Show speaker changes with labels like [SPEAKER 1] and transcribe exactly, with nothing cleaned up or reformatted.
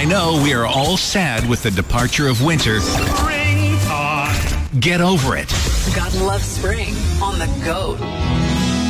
[SPEAKER 1] I know we are all sad with the departure of winter.
[SPEAKER 2] Springtime.
[SPEAKER 1] Get over it.
[SPEAKER 3] God loves spring on the GOAT.